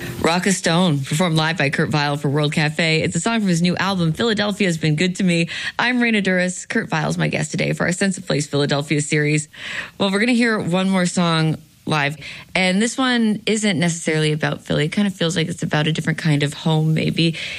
Rock a Stone, performed live by Kurt Vile for World Cafe. It's a song from his new album, Philadelphia Has Been Good to Me. I'm Raina Duras. Kurt Vile's my guest today for our Sense of Place Philadelphia series. Well, we're going to hear one more song live, and this one isn't necessarily about Philly. It kind of feels like it's about a different kind of home, maybe.